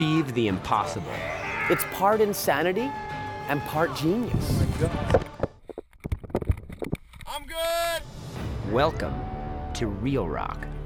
achieve the impossible. It's part insanity and part genius. I'm good! Welcome to Real Rock.